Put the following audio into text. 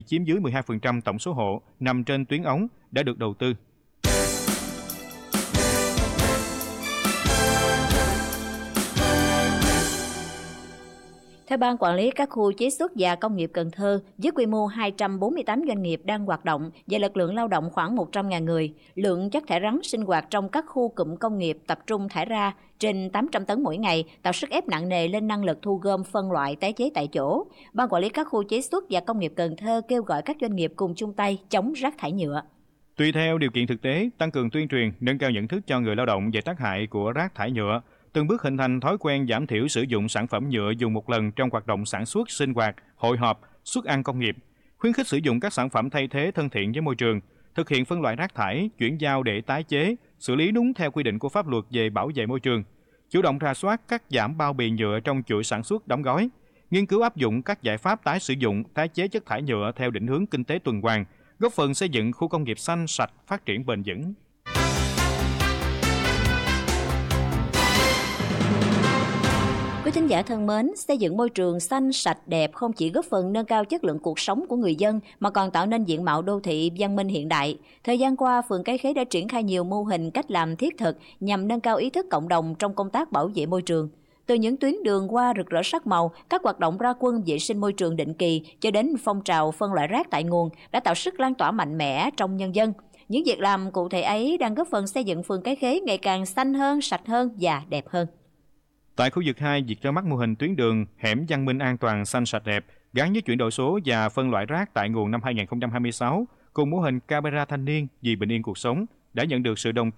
chiếm dưới 12% tổng số hộ nằm trên tuyến ống đã được đầu tư. Theo Ban Quản lý các khu chế xuất và công nghiệp Cần Thơ, với quy mô 248 doanh nghiệp đang hoạt động và lực lượng lao động khoảng 100.000 người, lượng chất thải rắn sinh hoạt trong các khu cụm công nghiệp tập trung thải ra trên 800 tấn mỗi ngày, tạo sức ép nặng nề lên năng lực thu gom, phân loại, tái chế tại chỗ. Ban Quản lý các khu chế xuất và công nghiệp Cần Thơ kêu gọi các doanh nghiệp cùng chung tay chống rác thải nhựa. Tùy theo điều kiện thực tế, tăng cường tuyên truyền, nâng cao nhận thức cho người lao động về tác hại của rác thải nhựa, từng bước hình thành thói quen giảm thiểu sử dụng sản phẩm nhựa dùng một lần trong hoạt động sản xuất, sinh hoạt, hội họp, suất ăn công nghiệp, khuyến khích sử dụng các sản phẩm thay thế thân thiện với môi trường, thực hiện phân loại rác thải, chuyển giao để tái chế, xử lý đúng theo quy định của pháp luật về bảo vệ môi trường, chủ động rà soát cắt giảm bao bì nhựa trong chuỗi sản xuất đóng gói, nghiên cứu áp dụng các giải pháp tái sử dụng, tái chế chất thải nhựa theo định hướng kinh tế tuần hoàn, góp phần xây dựng khu công nghiệp xanh sạch, phát triển bền vững. Quý thính giả thân mến, xây dựng môi trường xanh, sạch, đẹp không chỉ góp phần nâng cao chất lượng cuộc sống của người dân mà còn tạo nên diện mạo đô thị văn minh hiện đại. Thời gian qua, phường Cái Khế đã triển khai nhiều mô hình cách làm thiết thực nhằm nâng cao ý thức cộng đồng trong công tác bảo vệ môi trường. Từ những tuyến đường hoa rực rỡ sắc màu, các hoạt động ra quân vệ sinh môi trường định kỳ cho đến phong trào phân loại rác tại nguồn đã tạo sức lan tỏa mạnh mẽ trong nhân dân. Những việc làm cụ thể ấy đang góp phần xây dựng phường Cái Khế ngày càng xanh hơn, sạch hơn và đẹp hơn. Tại khu vực 2, việc ra mắt mô hình tuyến đường hẻm văn minh an toàn xanh sạch đẹp gắn với chuyển đổi số và phân loại rác tại nguồn năm 2026 cùng mô hình camera thanh niên vì bình yên cuộc sống đã nhận được sự đồng tình